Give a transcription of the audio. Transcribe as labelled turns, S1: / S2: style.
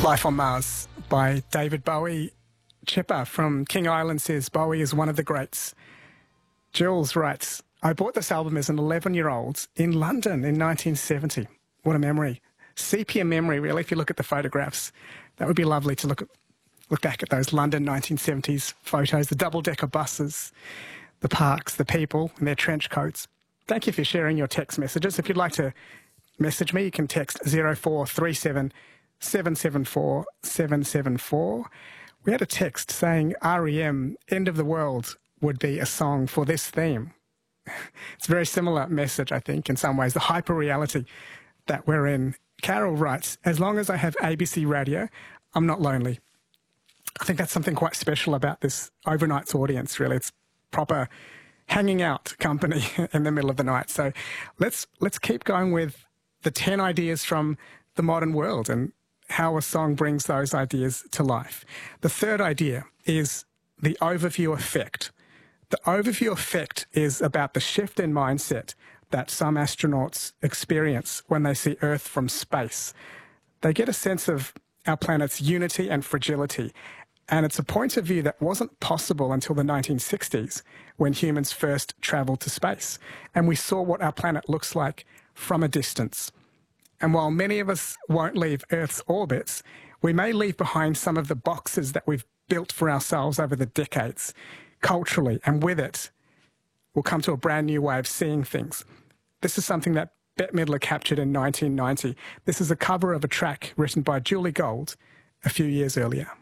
S1: Life on Mars by David Bowie. Chipper from King Island says Bowie is one of the greats. Jules writes, I bought this album as an 11-year-old in London in 1970. What a memory. Sepia memory, really, if you look at the photographs. That would be lovely to look back at those London 1970s photos, the double-decker buses, the parks, the people and their trench coats. Thank you for sharing your text messages. If you'd like to message me, you can text 0437 774 774. We had a text saying REM, End of the World, would be a song for this theme. It's a very similar message, I think, in some ways, the hyper-reality that we're in. Carol writes, as long as I have ABC radio, I'm not lonely. I think that's something quite special about this Overnight's audience, really. It's proper hanging out company in the middle of the night. So let's keep going with the 10 ideas from the modern world and how a song brings those ideas to life. The third idea is the overview effect. The overview effect is about the shift in mindset that some astronauts experience when they see Earth from space. They get a sense of our planet's unity and fragility, and it's a point of view that wasn't possible until the 1960s when humans first travelled to space, and we saw what our planet looks like from a distance. And while many of us won't leave Earth's orbits, we may leave behind some of the boxes that we've built for ourselves over the decades, culturally, and with it, we'll come to a brand new way of seeing things. This is something that Bette Midler captured in 1990. This is a cover of a track written by Julie Gold a few years earlier.